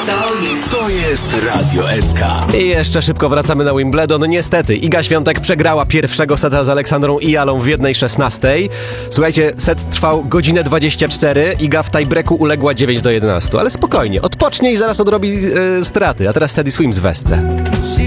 To jest Radio SK. I jeszcze szybko wracamy na Wimbledon. Niestety, Iga Świątek przegrała pierwszego seta z Aleksandrą Ijalą w 1:16. Słuchajcie, set trwał godzinę 24. Iga w tiebreaku uległa 9-11. Ale spokojnie, odpocznie i zaraz odrobi straty. A teraz Teddy Swims w Wesce.